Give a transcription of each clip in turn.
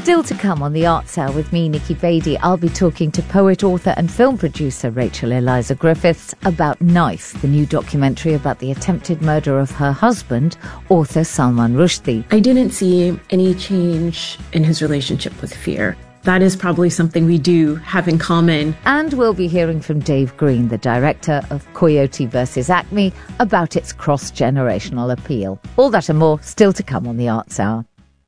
Still to come on The Arts Hour with me, Nikki Beattie, I'll be talking to poet, author and film producer Rachel Eliza Griffiths about Knife, the new documentary about the attempted murder of her husband, author Salman Rushdie. I didn't see any change in his relationship with fear. That is probably something we do have in common. And we'll be hearing from Dave Green, the director of Coyote vs. Acme, about its cross-generational appeal. All that and more still to come on The Arts Hour.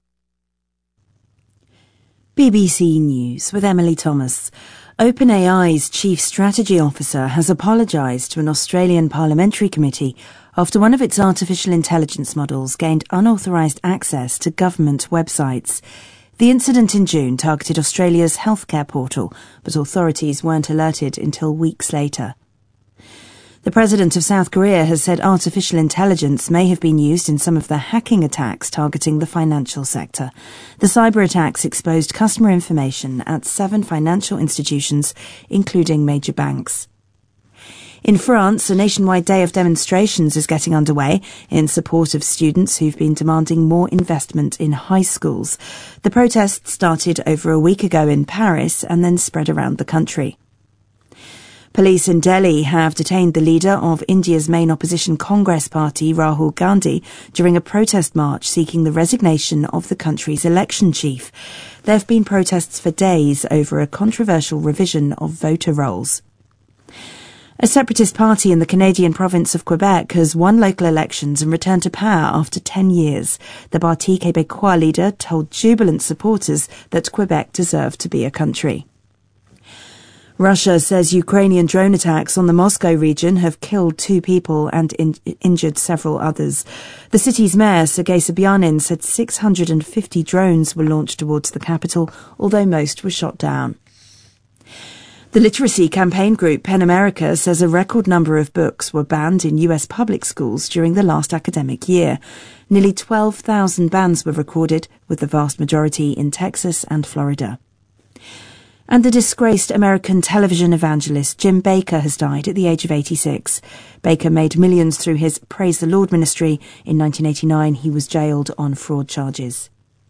BBC News with Emily Thomas. OpenAI's Chief Strategy Officer has apologised to an Australian parliamentary committee after one of its artificial intelligence models gained unauthorised access to government websites. The incident in June targeted Australia's healthcare portal, but authorities weren't alerted until weeks later. The president of South Korea has said artificial intelligence may have been used in some of the hacking attacks targeting the financial sector. The cyber attacks exposed customer information at 7 financial institutions, including major banks. In France, a nationwide day of demonstrations is getting underway in support of students who've been demanding more investment in high schools. The protests started over a week ago in Paris and then spread around the country. Police in Delhi have detained the leader of India's main opposition Congress party, Rahul Gandhi, during a protest march seeking the resignation of the country's election chief. There have been protests for days over a controversial revision of voter rolls. A separatist party in the Canadian province of Quebec has won local elections and returned to power after 10 years. The Parti Québécois leader told jubilant supporters that Quebec deserved to be a country. Russia says Ukrainian drone attacks on the Moscow region have killed 2 people and injured several others. The city's mayor, Sergei Sobyanin, said 650 drones were launched towards the capital, although most were shot down. The literacy campaign group PEN America says a record number of books were banned in US public schools during the last academic year. Nearly 12,000 bans were recorded, with the vast majority in Texas and Florida. And the disgraced American television evangelist Jim Bakker has died at the age of 86. Bakker made millions through his Praise the Lord ministry. In 1989, he was jailed on fraud charges.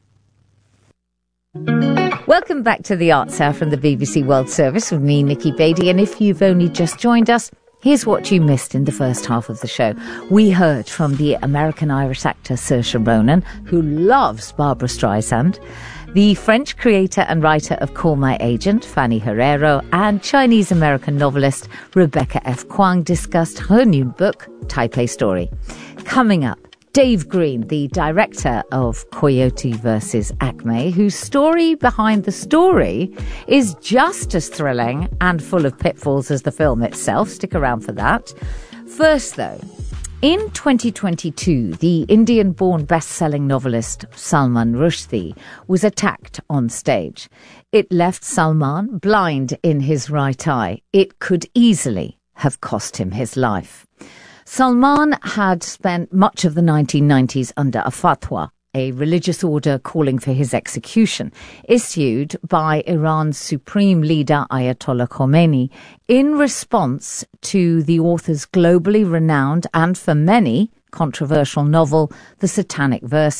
Welcome back to The Arts Hour from the BBC World Service with me, Nikki Beattie. And if you've only just joined us, here's what you missed in the first half of the show. We heard from the American-Irish actor Saoirse Ronan, who loves Barbra Streisand, the French creator and writer of Call My Agent, Fanny Herrero, and Chinese-American novelist Rebecca F. Kuang discussed her new book, Taipei Story. Coming up, Dave Green, the director of Coyote vs. Acme, whose story behind the story is just as thrilling and full of pitfalls as the film itself. Stick around for that. First, though, in 2022, the Indian-born best-selling novelist Salman Rushdie was attacked on stage. It left Salman blind in his right eye. It could easily have cost him his life. Salman had spent much of the 1990s under a fatwa, a religious order calling for his execution, issued by Iran's supreme leader Ayatollah Khomeini in response to the author's globally renowned and for many controversial novel, The Satanic Verses.